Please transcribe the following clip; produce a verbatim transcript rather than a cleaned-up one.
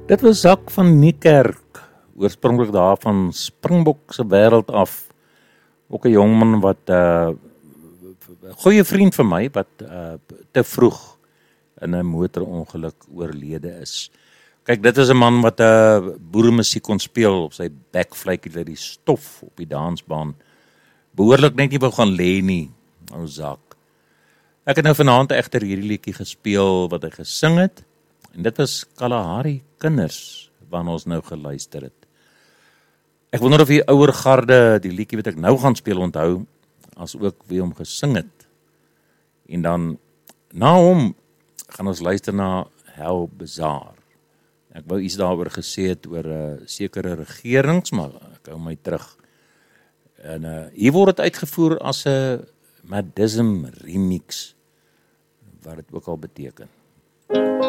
Dit was Zak van Niekerk, oorspronklik daar van Springbok se wêreld af. Ook 'n jongman wat 'n uh, goeie vriend van my wat uh, te vroeg in 'n motorongeluk oorlede is. Kyk, dit is 'n man wat 'n uh, boeremusiek kon speel op sy bekvletjie uit die stof op die dansbaan. Behoorlik net nie wou gaan lê nie, ou Zak. Ek het nou vanaand egter hierdie liedjie gespeel wat hy gesing het. En dit was Kalahari Kinders, waarna ons nou geluister het. Ek wonder of die ouer garde die liedjie wat ek nou gaan speel onthou, as ook wie hom gesing het. En dan, na hom, gaan ons luister na Hell Bazaar. Ek wou iets daaroor gesê het oor uh, sekere regerings, maar ek hou my terug. En uh, hier word het uitgevoer as 'n Madism remix, wat het ook al beteken.